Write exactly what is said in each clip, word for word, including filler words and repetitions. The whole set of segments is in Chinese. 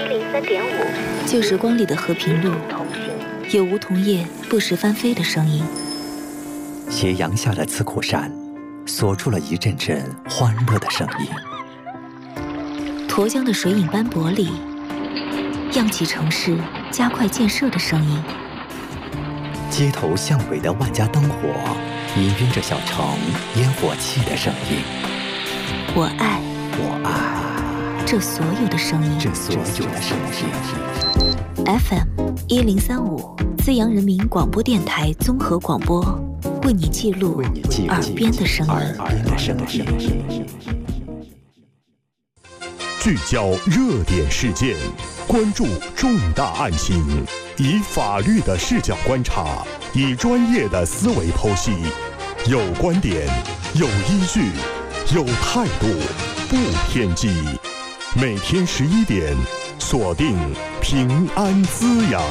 一零三点五， 旧时光里的和平路，有梧桐叶不时翻飞的声音。 斜阳下的刺库山，锁住了一阵阵欢乐的声音。 沱江的水影斑驳里，漾起城市加快建设的声音。 街头巷尾的万家灯火，氤氲着小城烟火气的声音。 我爱， 我爱这所有的声音， 这所有的声音。 F M 一零三五，资阳人民广播电台综合广播，为你记录耳边的声音。 聚焦热点事件，关注重大案情，以法律的视角观察，以专业的思维剖析，有观点，有依据，有态度，不偏激。每天十一点，锁定平安滋养。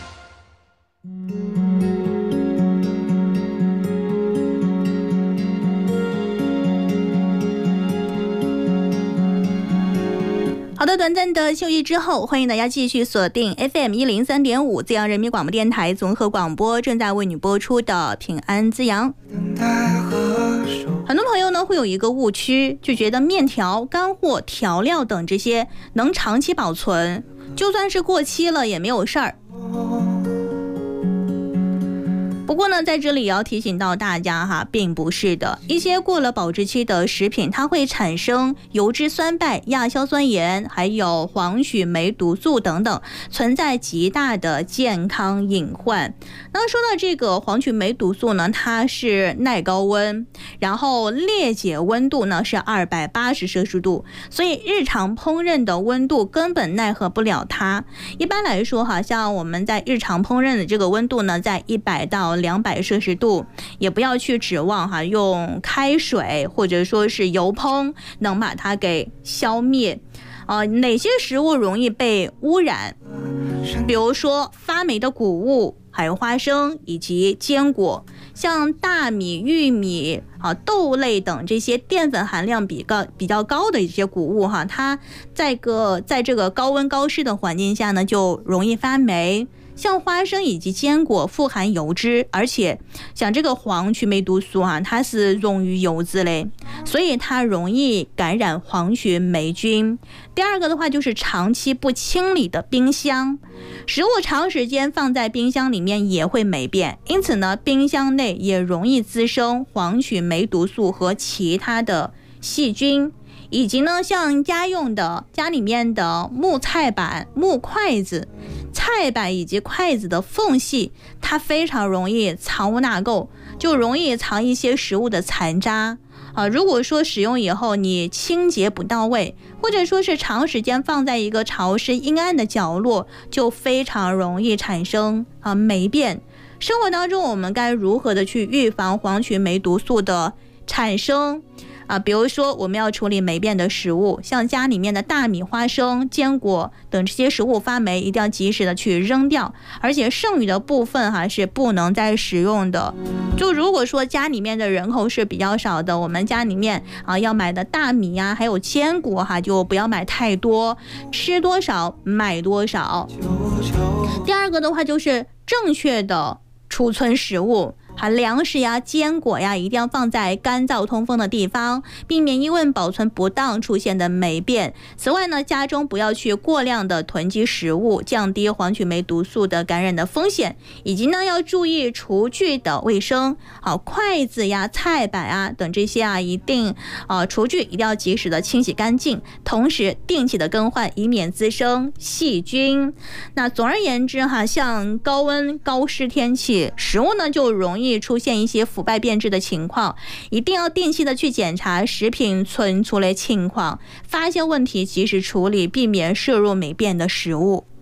好的，短暂的休息之后，欢迎大家继续锁定 F M 一零三点五资阳人民广播电台综合广播，正在为你播出的平安滋阳。很多朋友呢会有一个误区，就觉得面条、干货、调料等这些能长期保存，就算是过期了也没有事儿。不过呢，在这里也要提醒到大家哈，并不是的。一些过了保质期的食品，它会产生油脂酸败、亚硝酸盐，还有黄曲霉毒素等等，存在极大的健康隐患。那说到这个黄曲霉毒素呢，它是耐高温，然后裂解温度呢是二百八十摄氏度，所以日常烹饪的温度根本奈何不了它。一般来说哈，像我们在日常烹饪的这个温度呢，在一百到两百摄氏度，也不要去指望哈用开水或者说是油烹能把它给消灭。呃，哪些食物容易被污染？比如说发霉的谷物，还有花生以及坚果，像大米、玉米啊、豆类等这些淀粉含量比高比较高的一些谷物哈，它在个在这个高温高湿的环境下呢，就容易发霉。像花生以及坚果富含油脂，而且像这个黄曲霉毒素啊，它是溶于油脂类，所以它容易感染黄曲霉菌。第二个的话就是长期不清理的冰箱，食物长时间放在冰箱里面也会霉变，因此呢，冰箱内也容易滋生黄曲霉毒素和其他的细菌。以及呢，像家用的家里面的木菜板、木筷子、菜板以及筷子的缝隙，它非常容易藏污纳垢，就容易藏一些食物的残渣啊。如果说使用以后你清洁不到位，或者说是长时间放在一个潮湿阴暗的角落，就非常容易产生啊霉变。生活当中我们该如何的去预防黄曲霉毒素的产生？啊，比如说我们要处理霉变的食物，像家里面的大米、花生、坚果等这些食物发霉，一定要及时的去扔掉，而且剩余的部分哈是不能再使用的。就如果说家里面的人口是比较少的，我们家里面啊要买的大米呀、啊，还有坚果哈，就不要买太多，吃多少买多少。第二个的话就是正确的储存食物。还粮食呀、坚果呀，一定要放在干燥通风的地方，避免因为保存不当出现的霉变。此外呢，家中不要去过量的囤积食物，降低黄曲霉毒素的感染的风险。以及呢，要注意厨具的卫生，好，筷子呀、菜板啊等这些啊，一定啊厨具一定要及时的清洗干净，同时定期的更换，以免滋生细菌。那总而言之哈，像高温高湿天气，食物呢就容易出现一些腐败变质的情况，一定要定期的去检查食品存储类情况，发现问题及时处理，避免摄入霉变的食物。